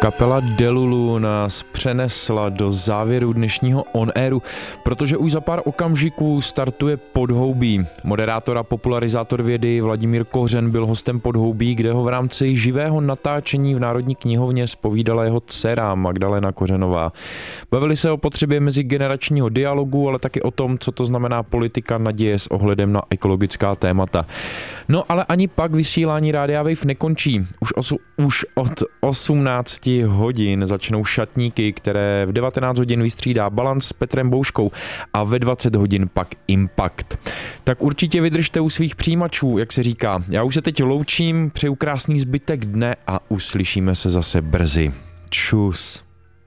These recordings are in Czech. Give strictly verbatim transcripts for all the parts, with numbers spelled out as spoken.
Kapela Delulu nás přenesla do závěru dnešního on-airu, protože už za pár okamžiků startuje Podhoubí. Moderátor a popularizátor vědy Vladimír Kořen byl hostem Podhoubí, kde ho v rámci živého natáčení v Národní knihovně zpovídala jeho dcera Magdalena Kořenová. Bavili se o potřebě mezigeneračního dialogu, ale taky o tom, co to znamená politika naděje s ohledem na ekologická témata. No ale ani pak vysílání Rádia Wave nekončí. Už, osu, už od osmnácti hodin začnou Šatníky, které v devatenáct hodin vystřídá Balans s Petrem Bouškou a ve dvacet hodin pak Impact. Tak určitě vydržte u svých přijímačů, jak se říká. Já už se teď loučím, přeju krásný zbytek dne a uslyšíme se zase brzy. Čus.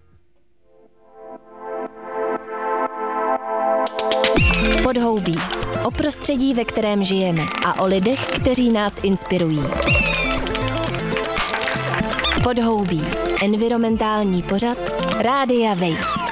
Podhoubí. O prostředí, ve kterém žijeme a o lidech, kteří nás inspirují. Podhoubí. Environmentální pořad Rádia Wave.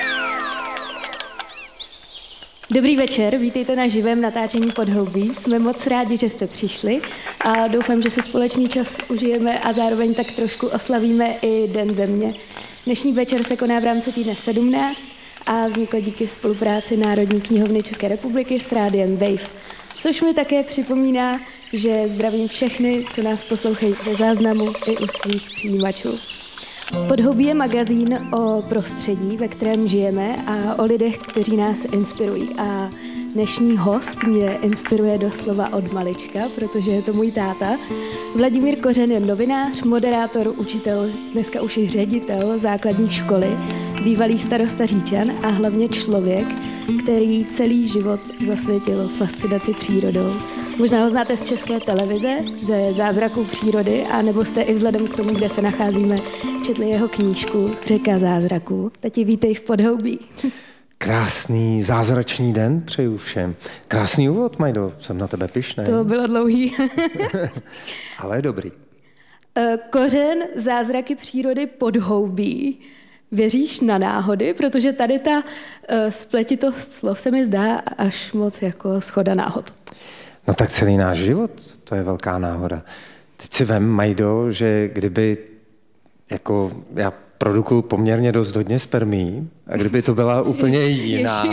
Dobrý večer, vítejte na živém natáčení Podhoubí. Jsme moc rádi, že jste přišli a doufám, že si společný čas užijeme a zároveň tak trošku oslavíme i Den země. Dnešní večer se koná v rámci týdne sedmnáct a vznikl díky spolupráci Národní knihovny České republiky s Rádiem Wave. Což mi také připomíná, že zdravím všechny, co nás poslouchají ze záznamu i u svých přijímačů. Podhoubí je magazín o prostředí, ve kterém žijeme a o lidech, kteří nás inspirují. A dnešní host mě inspiruje doslova od malička, protože je to můj táta. Vladimír Kořen je novinář, moderátor, učitel, dneska už i ředitel základní školy, bývalý starosta Říčan a hlavně člověk, který celý život zasvětil fascinaci přírodou. Možná ho znáte z České televize, ze Zázraků přírody, a nebo jste i vzhledem k tomu, kde se nacházíme, četli jeho knížku Řeka zázraků. Tati, vítej v Podhoubí. Krásný zázračný den přeju všem. Krásný úvod, Majdo, jsem na tebe pyšnej. To bylo dlouhý. Ale dobrý. Kořen, Zázraky přírody, Podhoubí. Věříš na náhody? Protože tady ta uh, spletitost slov se mi zdá až moc jako shoda náhod. No tak celý náš život, to je velká náhoda. Teď si vem, Majdo, že kdyby, jako já produkuju poměrně dost hodně spermí, a kdyby to byla úplně jiná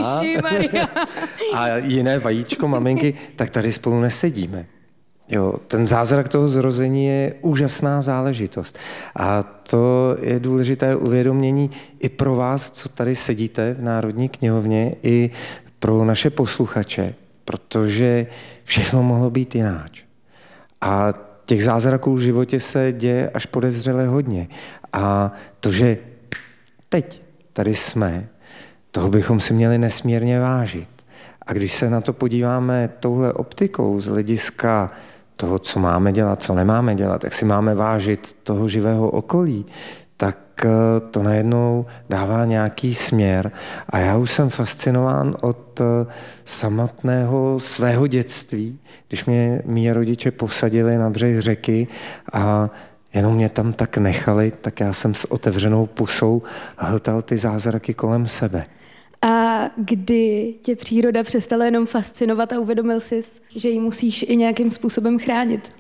a jiné vajíčko maminky, tak tady spolu nesedíme. Jo, ten zázrak toho zrození je úžasná záležitost. A to je důležité uvědomění i pro vás, co tady sedíte v Národní knihovně, i pro naše posluchače, protože všechno mohlo být jináč. A těch zázraků v životě se děje až podezřele hodně. A to, že teď tady jsme, toho bychom si měli nesmírně vážit. A když se na to podíváme touhle optikou z hlediska toho, co máme dělat, co nemáme dělat, jak si máme vážit toho živého okolí, tak to najednou dává nějaký směr. A já už jsem fascinován od samotného svého dětství, když mě mí rodiče posadili na břeh řeky a jenom mě tam tak nechali, tak já jsem s otevřenou pusou hltal ty zázraky kolem sebe. A kdy tě příroda přestala jenom fascinovat a uvědomil jsi, že ji musíš i nějakým způsobem chránit?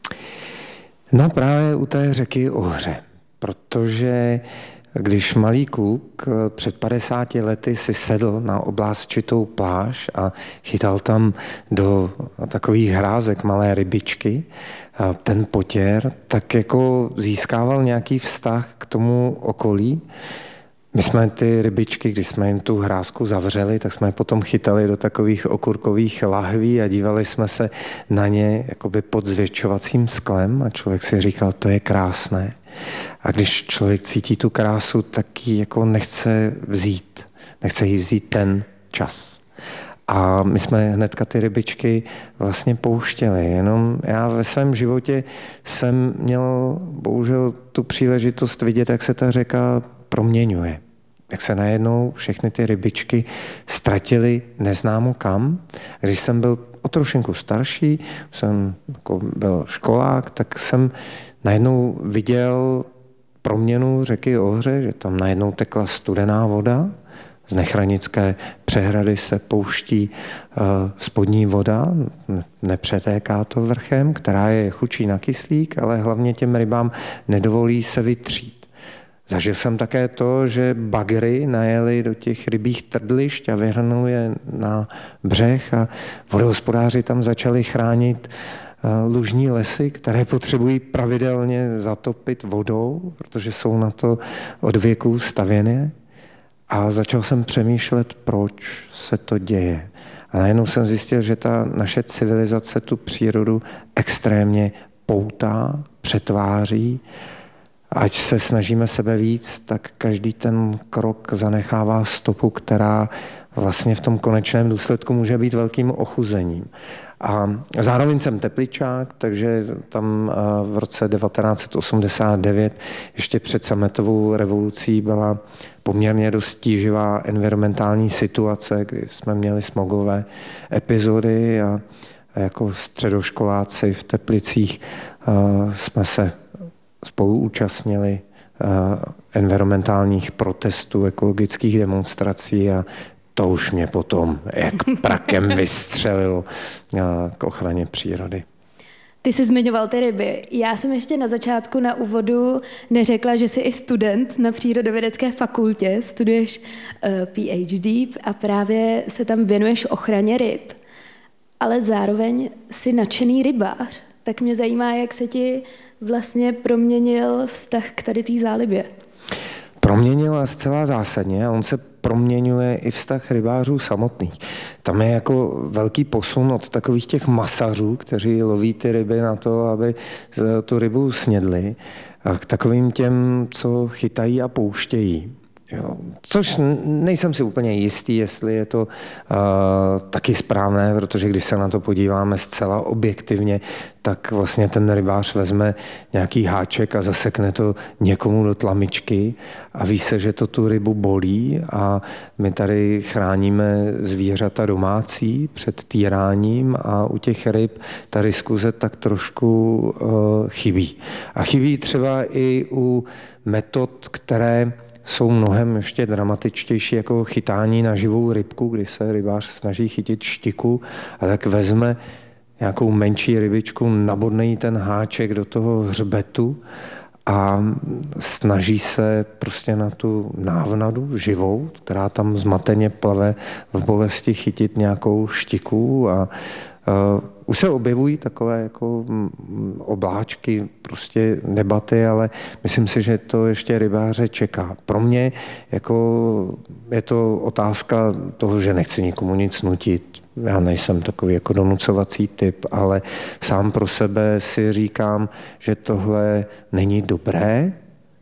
No právě u té řeky Ohře, protože když malý kluk před padesáti lety si sedl na oblásčitou pláž a chytal tam do takových hrázek malé rybičky, ten potěr, tak jako získával nějaký vztah k tomu okolí. My jsme ty rybičky, když jsme jim tu hrázku zavřeli, tak jsme je potom chytali do takových okurkových lahví a dívali jsme se na ně jakoby pod zvětšovacím sklem a člověk si říkal, to je krásné. A když člověk cítí tu krásu, tak ji jako nechce vzít. Nechce jí vzít ten čas. A my jsme hnedka ty rybičky vlastně pouštěli. Jenom já ve svém životě jsem měl bohužel tu příležitost vidět, jak se ta řeka proměňuje. Jak se najednou všechny ty rybičky ztratily neznámo kam. Když jsem byl o trošinku starší, jsem jako byl školák, tak jsem najednou viděl proměnu řeky Ohře, že tam najednou tekla studená voda, z Nechranické přehrady se pouští uh, spodní voda, nepřetéká to vrchem, která je chučí na kyslík, ale hlavně těm rybám nedovolí se vytřít. Zažil jsem také to, že bagry najeli do těch rybích trdlišť a vyhrnuli je na břeh a vodohospodáři tam začali chránit lužní lesy, které potřebují pravidelně zatopit vodou, protože jsou na to od věků stavěné. A začal jsem přemýšlet, proč se to děje. A najednou jsem zjistil, že ta naše civilizace tu přírodu extrémně poutá, přetváří. Ať se snažíme sebe víc, tak každý ten krok zanechává stopu, která vlastně v tom konečném důsledku může být velkým ochuzením. A zároveň jsem Tepličák, takže tam v roce devatenáct osmdesát devět, ještě před sametovou revolucí, byla poměrně dost tíživá environmentální situace, kdy jsme měli smogové epizody a jako středoškoláci v Teplicích jsme se spolu účastnili environmentálních protestů, ekologických demonstrací a to už mě potom jak prakem vystřelilo k ochraně přírody. Ty jsi zmiňoval ty ryby. Já jsem ještě na začátku na úvodu neřekla, že jsi i student na Přírodovědecké fakultě, studuješ uh, P H D a právě se tam věnuješ ochraně ryb, ale zároveň jsi nadšený rybář. Tak mě zajímá, jak se ti vlastně proměnil vztah k tady té zálibě. Proměnila zcela zásadně a on se proměňuje i vztah rybářů samotných. Tam je jako velký posun od takových těch masařů, kteří loví ty ryby na to, aby tu rybu snědli, a k takovým těm, co chytají a pouštějí. Jo. Což nejsem si úplně jistý, jestli je to uh, taky správné, protože když se na to podíváme zcela objektivně, tak vlastně ten rybář vezme nějaký háček a zasekne to někomu do tlamičky a ví se, že to tu rybu bolí a my tady chráníme zvířata domácí před týráním a u těch ryb ta diskuze tak trošku uh, chybí. A chybí třeba i u metod, které jsou mnohem ještě dramatičtější jako chytání na živou rybku, kdy se rybář snaží chytit štiku a tak vezme nějakou menší rybičku, nabodne jí ten háček do toho hřbetu a snaží se prostě na tu návnadu živou, která tam zmateně plave v bolesti, chytit nějakou štiku a uh, už se objevují takové jako obláčky, prostě debaty, ale myslím si, že to ještě rybáře čeká. Pro mě jako je to otázka toho, že nechci nikomu nic nutit. Já nejsem takový jako donucovací typ, ale sám pro sebe si říkám, že tohle není dobré,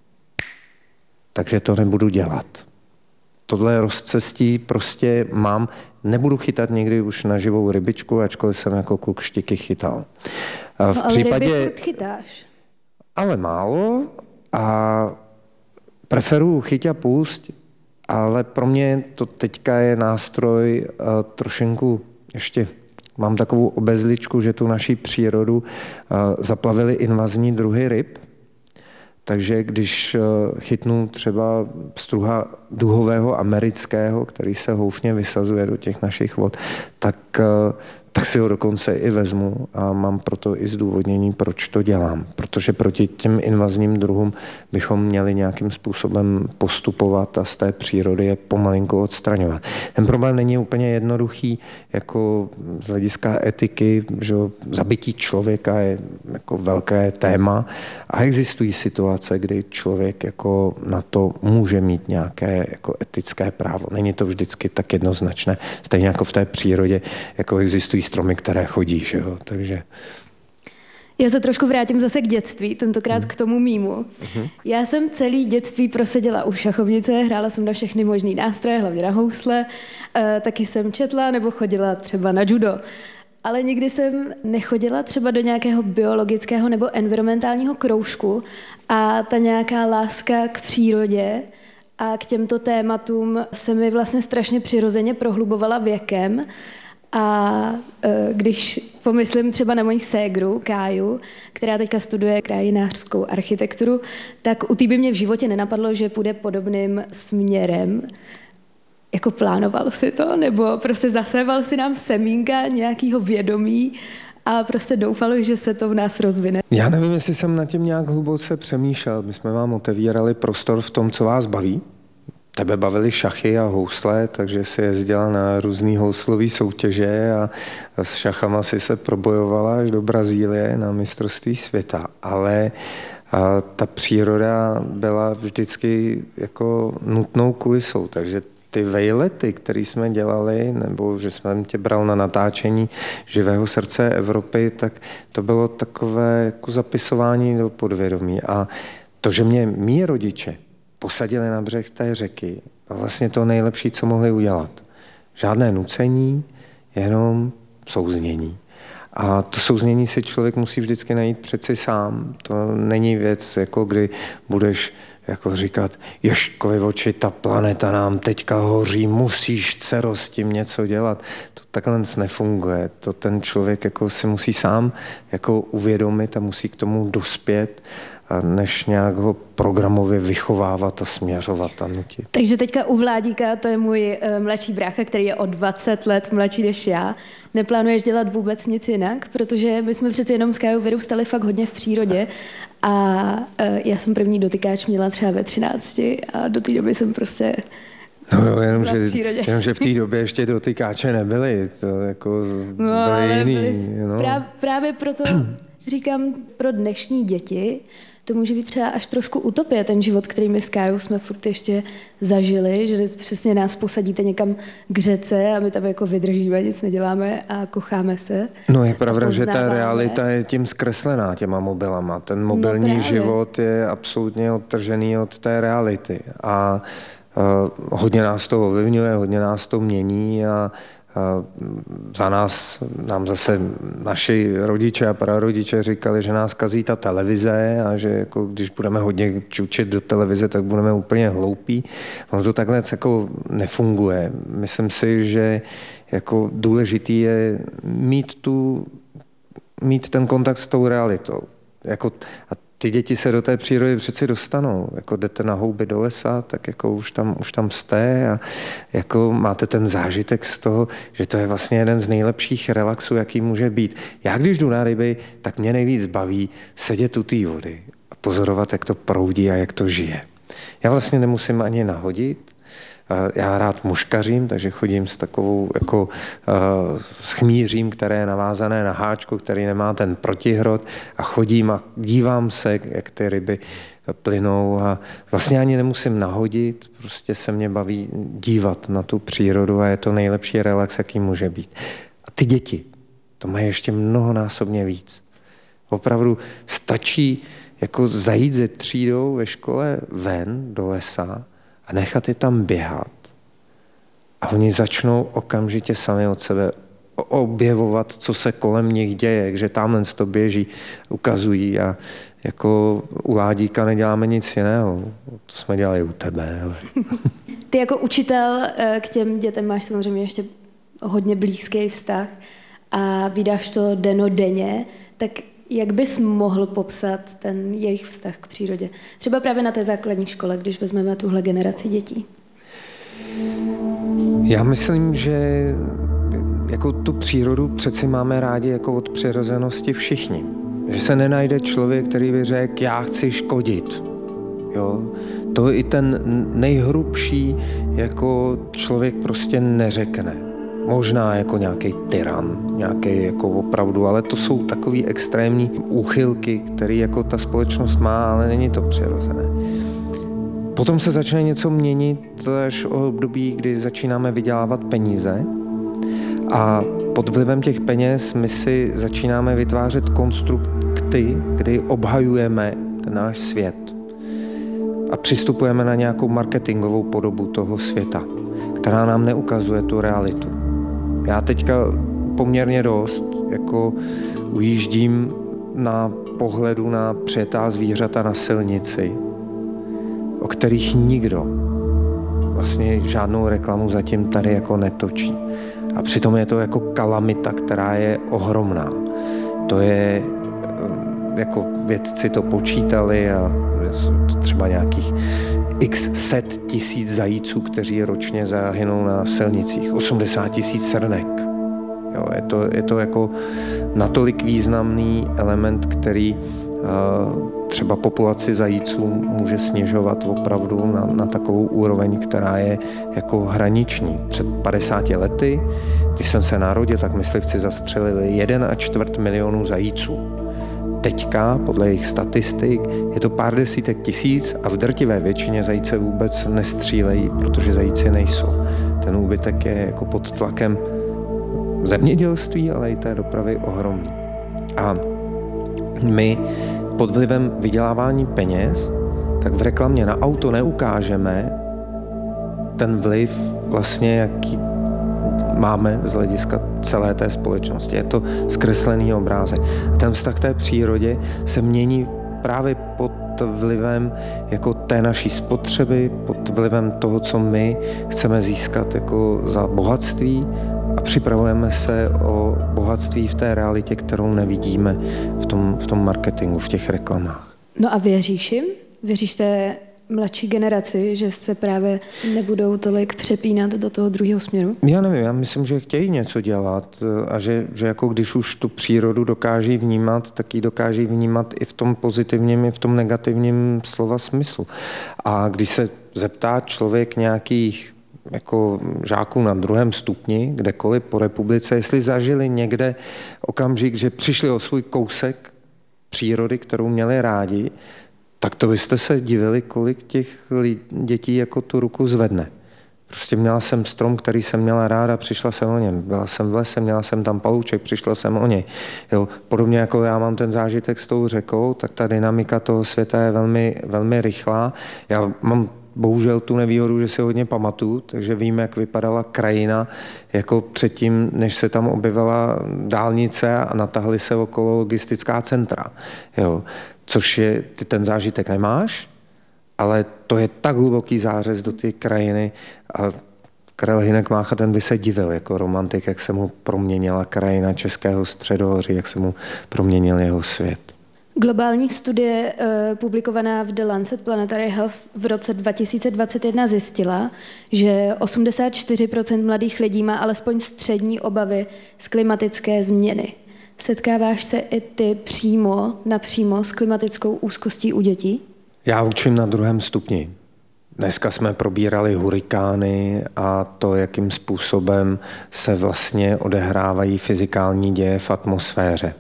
takže to nebudu dělat. Tohle rozcestí prostě mám. Nebudu chytat nikdy už na živou rybičku, ačkoliv jsem jako kluk štiky chytal. V no, ale případě, ryby chytáš. Ale málo a preferuju chyť a půst, ale pro mě to teďka je nástroj uh, trošinku ještě. Mám takovou obezličku, že tu naší přírodu uh, zaplavily invazní druhy ryb. Takže když chytnu třeba pstruha duhového amerického, který se houfně vysazuje do těch našich vod, tak, tak si ho dokonce i vezmu a mám proto i zdůvodnění, proč to dělám. Protože proti těm invazním druhům bychom měli nějakým způsobem postupovat a z té přírody je pomalinku odstraňovat. Ten problém není úplně jednoduchý, jako z hlediska etiky, že zabití člověka je jako velké téma a existují situace, kdy člověk jako na to může mít nějaké jako etické právo. Není to vždycky tak jednoznačné. Stejně jako v té přírodě jako existují stromy, které chodí, že jo, takže... Já se trošku vrátím zase k dětství, tentokrát hmm. k tomu mýmu. Hmm. Já jsem celý dětství proseděla u šachovnice, hrála jsem na všechny možný nástroje, hlavně na housle, e, taky jsem četla nebo chodila třeba na judo. Ale nikdy jsem nechodila třeba do nějakého biologického nebo environmentálního kroužku a ta nějaká láska k přírodě a k těmto tématům se mi vlastně strašně přirozeně prohlubovala věkem. A e, když pomyslím třeba na moji ségru Káju, která teďka studuje krajinářskou architekturu, tak u té by mě v životě nenapadlo, že půjde podobným směrem. Jako plánoval si to, nebo prostě zaséval si nám semínka nějakého vědomí a prostě doufali, že se to v nás rozvine. Já nevím, jestli jsem nad tím nějak hluboce přemýšlel. My jsme vám otevírali prostor v tom, co vás baví. Tebe bavily šachy a housle, takže si jezdila na různý houslový soutěže a s šachama si se probojovala až do Brazílie na mistrovství světa. Ale a ta příroda byla vždycky jako nutnou kulisou, takže ty vejlety, které jsme dělali, nebo že jsme tě bral na natáčení Živého srdce Evropy, tak to bylo takové jako zapisování do podvědomí. A to, že mě mí rodiče posadili na břeh té řeky, bylo vlastně to nejlepší, co mohli udělat. Žádné nucení, jenom souznění. A to souznění si člověk musí vždycky najít přeci sám. To není věc, jako kdy budeš jako říkat, Ježkovi oči, ta planeta nám teďka hoří, musíš, dcero, s tím něco dělat. To takhle nefunguje. To ten člověk jako si musí sám jako uvědomit a musí k tomu dospět, než nějak ho programově vychovávat a směřovat a nutit. Takže teďka u Vládíka, to je můj uh, mladší brácha, který je o dvacet let mladší než já. Neplánuješ dělat vůbec nic jinak, protože my jsme přeci jenom s Kájou vyrůstali fakt hodně v přírodě a uh, já jsem první dotykáč měla třeba ve třinácti a do té doby jsem prostě No jo, jenomže jenom, v té době ještě dotykáče nebyly, to jako no, byly jiný. Byli, no. právě, právě proto říkám, pro dnešní děti to může být třeba až trošku utopie, ten život, který my s Kájou jsme furt ještě zažili, že přesně nás posadíte někam k řece a my tam jako vydržíme, nic neděláme a kocháme se. No je pravda, že ta realita je tím zkreslená těma mobilama. Ten mobilní no život je absolutně odtržený od té reality a uh, hodně nás to ovlivňuje, hodně nás to mění a za nás, nám zase naši rodiče a prarodiče říkali, že nás kazí ta televize a že jako, když budeme hodně čučet do televize, tak budeme úplně hloupí. Ono to takhle jako nefunguje. Myslím si, že jako důležitý je mít, tu, mít ten kontakt s tou realitou. Jako, a ty děti se do té přírody přeci dostanou. Jako jdete na houby do lesa, tak jako už tam, už tam jste a jako máte ten zážitek z toho, že to je vlastně jeden z nejlepších relaxů, jaký může být. Já když jdu na ryby, tak mě nejvíc baví sedět u té vody a pozorovat, jak to proudí a jak to žije. Já vlastně nemusím ani nahodit. Já rád muškařím, takže chodím s takovou jako uh, s chmířím, které je navázané na háčku, který nemá ten protihrot a chodím a dívám se, jak ty ryby plynou a vlastně ani nemusím nahodit, prostě se mě baví dívat na tu přírodu a je to nejlepší relax, jaký může být. A ty děti, to mají ještě mnohonásobně víc. Opravdu stačí jako zajít ze třídou ve škole ven do lesa a nechat je tam běhat. A oni začnou okamžitě sami od sebe objevovat, co se kolem nich děje, že tamhle to běží, ukazují a jako u Ládíka neděláme nic jiného. To jsme dělali u tebe. Ale... Ty jako učitel k těm dětem máš samozřejmě ještě hodně blízký vztah a vydáš to dennodenně, tak jak bys mohl popsat ten jejich vztah k přírodě? Třeba právě na té základní škole, když vezmeme tuhle generaci dětí. Já myslím, že jako tu přírodu přeci máme rádi jako od přirozenosti všichni. Že se nenajde člověk, který by řekl, já chci škodit. Jo? To i ten nejhrubší jako člověk prostě neřekne. Možná jako nějaký tyran, nějaký jako opravdu, ale to jsou takový extrémní úchylky, které jako ta společnost má, ale není to přirozené. Potom se začne něco měnit až o období, kdy začínáme vydělávat peníze a pod vlivem těch peněz my si začínáme vytvářet konstrukty, kdy obhajujeme ten náš svět a přistupujeme na nějakou marketingovou podobu toho světa, která nám neukazuje tu realitu. Já teďka poměrně dost jako ujíždím na pohledu na přijetá zvířata na silnici, o kterých nikdo vlastně žádnou reklamu zatím tady jako netočí. A přitom je to jako kalamita, která je ohromná. To je, jako vědci to počítali a třeba nějakých x set tisíc zajíců, kteří ročně zahynou na silnicích. osmdesát tisíc srnek. Jo, je to, je to jako natolik významný element, který třeba populaci zajíců může snižovat opravdu na, na takovou úroveň, která je jako hraniční. Před padesáti lety, když jsem se narodil, tak myslivci zastřelili jeden a čtvrt milionu zajíců. Teďka, podle jejich statistik, je to pár desítek tisíc a v drtivé většině zajíce vůbec nestřílejí, protože zajíci nejsou. Ten úbytek je jako pod tlakem zemědělství, ale i té dopravy ohromný. A my pod vlivem vydělávání peněz, tak v reklamě na auto neukážeme ten vliv vlastně, jaký máme z hlediska celé té společnosti. Je to zkreslený obrázek. A ten vztah té přírodě se mění právě pod vlivem jako té naší spotřeby, pod vlivem toho, co my chceme získat jako za bohatství a připravujeme se o bohatství v té realitě, kterou nevidíme v tom, v tom marketingu, v těch reklamách. No a věříš jim? Věříš té mladší generaci, že se právě nebudou tolik přepínat do toho druhého směru? Já nevím, já myslím, že chtějí něco dělat a že, že jako když už tu přírodu dokáží vnímat, tak ji dokáží vnímat i v tom pozitivním, i v tom negativním slova smyslu. A když se zeptá člověk nějakých jako žáků na druhém stupni, kdekoliv po republice, jestli zažili někde okamžik, že přišli o svůj kousek přírody, kterou měli rádi, tak to byste se divili, kolik těch dětí jako tu ruku zvedne. Prostě měla jsem strom, který jsem měla ráda, přišla jsem o něm. Byla jsem v lese, měla jsem tam palůček, přišla jsem o něj. Jo, podobně jako já mám ten zážitek s tou řekou, tak ta dynamika toho světa je velmi, velmi rychlá. Já mám bohužel tu nevýhodu, že si hodně pamatuju, takže vím, jak vypadala krajina jako předtím, než se tam objevila dálnice a natahly se okolo logistická centra. Jo. Což je, ty ten zážitek nemáš, ale to je tak hluboký zářez do té krajiny a Karel Hynek Mácha, ten by se divil jako romantik, jak se mu proměnila krajina Českého středohoří, jak se mu proměnil jeho svět. Globální studie uh, publikovaná v The Lancet Planetary Health v roce dva tisíce dvacet jedna zjistila, že osmdesát čtyři procent mladých lidí má alespoň střední obavy z klimatické změny. Setkáváš se i ty přímo, napřímo s klimatickou úzkostí u dětí? Já učím na druhém stupni. Dneska jsme probírali hurikány a to, jakým způsobem se vlastně odehrávají fyzikální děje v atmosféře.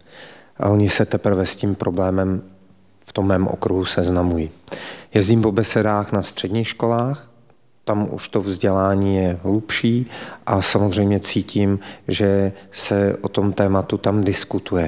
A oni se teprve s tím problémem v tom mém okruhu seznamují. Jezdím po besedách na středních školách, tam už to vzdělání je hlubší a samozřejmě cítím, že se o tom tématu tam diskutuje.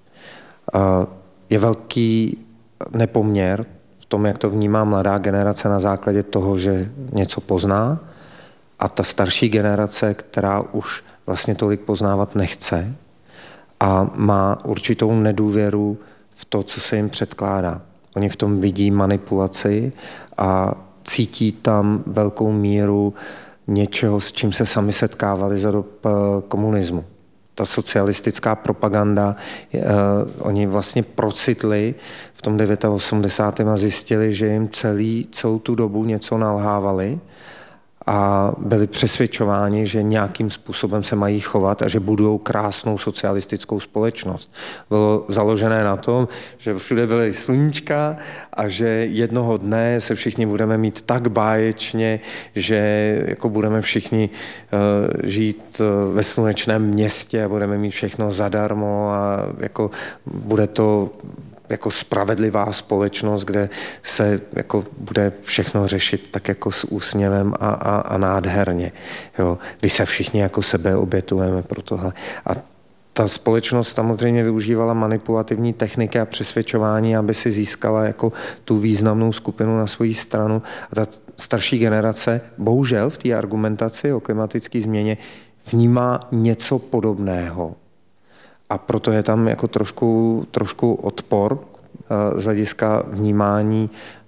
Je velký nepoměr v tom, jak to vnímá mladá generace na základě toho, že něco pozná, a ta starší generace, která už vlastně tolik poznávat nechce a má určitou nedůvěru v to, co se jim předkládá. Oni v tom vidí manipulaci a cítí tam velkou míru něčeho, s čím se sami setkávali za dob komunismu. Ta socialistická propaganda, eh, oni vlastně procitli v tom osmdesátém devátém a zjistili, že jim celý, celou tu dobu něco nalhávali a byli přesvědčováni, že nějakým způsobem se mají chovat a že budou krásnou socialistickou společnost. Bylo založené na tom, že všude byly sluníčka a že jednoho dne se všichni budeme mít tak báječně, že jako budeme všichni uh, žít ve slunečném městě a budeme mít všechno zadarmo a jako bude to jako spravedlivá společnost, kde se jako bude všechno řešit tak jako s úsměvem a, a, a nádherně. Jo. Když se všichni jako sebe obětujeme pro tohle. A ta společnost samozřejmě využívala manipulativní techniky a přesvědčování, aby si získala jako tu významnou skupinu na svoji stranu. A ta starší generace, bohužel v té argumentaci o klimatické změně, vnímá něco podobného. A proto je tam jako trošku, trošku odpor z hlediska vnímání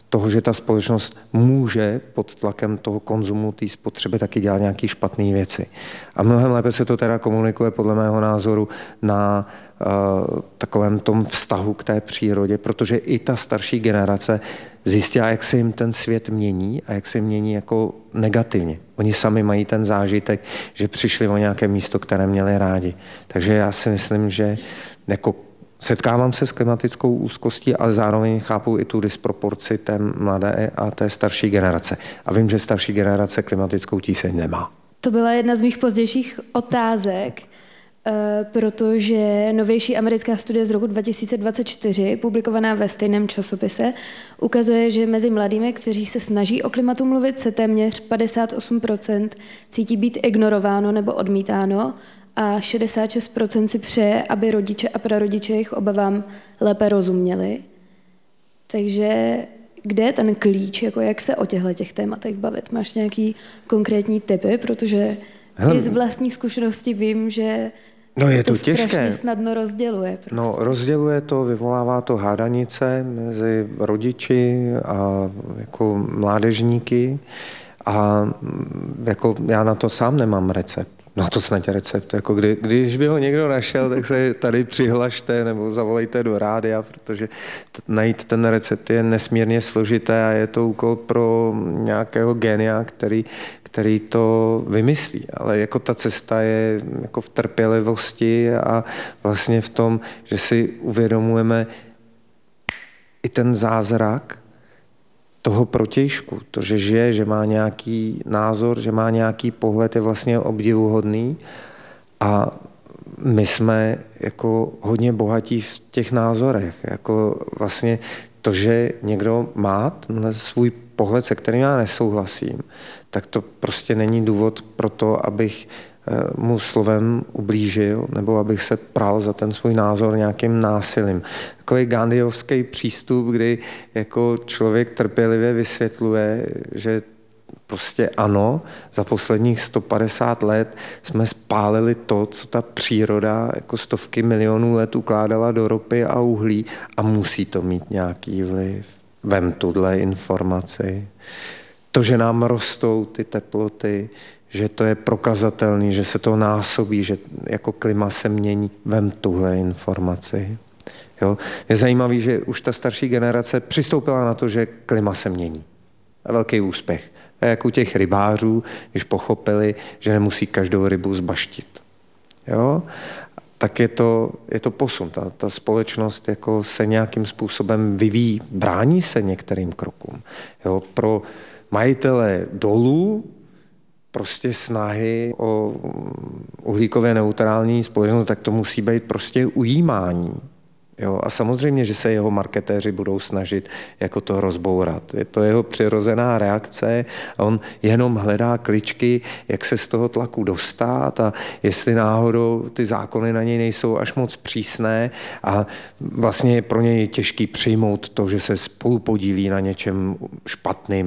toho, že ta společnost může pod tlakem toho konzumu, té spotřeby taky dělat nějaké špatné věci. A mnohem lépe se to teda komunikuje podle mého názoru na uh, takovém tom vztahu k té přírodě, protože i ta starší generace zjistila, jak se jim ten svět mění a jak se jim mění jako negativně. Oni sami mají ten zážitek, že přišli o nějaké místo, které měli rádi. Takže já si myslím, že jako setkávám se s klimatickou úzkostí, ale zároveň chápu i tu disproporci té mladé a té starší generace. A vím, že starší generace klimatickou tíseň nemá. To byla jedna z mých pozdějších otázek, protože novější americká studie z roku dva tisíce dvacet čtyři, publikovaná ve stejném časopise, ukazuje, že mezi mladými, kteří se snaží o klimatu mluvit, se téměř padesát osm procent cítí být ignorováno nebo odmítáno a šedesát šest procent si přeje, aby rodiče a prarodiče jejich obavám lépe rozuměli. Takže kde je ten klíč, jako jak se o těchto těch tématech bavit? Máš nějaký konkrétní tipy, protože Hele, i z vlastní zkušenosti vím, že no je to, to těžké. strašně snadno rozděluje. Prostě. No rozděluje to, vyvolává to hádanice mezi rodiči a jako mládežníky a jako já na to sám nemám recept. No to snad recept, jako kdy, když by ho někdo našel, tak se tady přihlašte nebo zavolejte do rádia, protože t- najít ten recept je nesmírně složité a je to úkol pro nějakého génia, který, který to vymyslí. Ale jako ta cesta je jako v trpělivosti a vlastně v tom, že si uvědomujeme i ten zázrak toho protějšku, to, že žije, že má nějaký názor, že má nějaký pohled, je vlastně obdivuhodný a my jsme jako hodně bohatí v těch názorech. Jako vlastně to, že někdo má tenhle svůj pohled, se kterým já nesouhlasím, tak to prostě není důvod pro to, abych mu slovem ublížil, nebo abych se pral za ten svůj názor nějakým násilím. Takový gandhiovský přístup, kdy jako člověk trpělivě vysvětluje, že prostě ano, za posledních sto padesát let jsme spálili to, co ta příroda jako stovky milionů let ukládala do ropy a uhlí a musí to mít nějaký vliv. Vem tuhle informaci. To, že nám rostou ty teploty, že to je prokazatelný, že se to násobí, že jako klima se mění. Vem tuhle informaci. Jo? Je zajímavý, že už ta starší generace přistoupila na to, že klima se mění. A velký úspěch. A jak u těch rybářů, když pochopili, že nemusí každou rybu zbaštit. Jo? Tak je to, je to posun. Ta, ta společnost jako se nějakým způsobem vyvíjí, brání se některým krokům. Jo? Pro majitele dolů prostě snahy o uhlíkově neutrální společnost, tak to musí být prostě ujímání. Jo? A samozřejmě, že se jeho marketéři budou snažit jako to rozbourat. Je to jeho přirozená reakce a on jenom hledá kličky, jak se z toho tlaku dostat a jestli náhodou ty zákony na něj nejsou až moc přísné a vlastně je pro něj těžký přijmout to, že se spolupodílí na něčem špatným,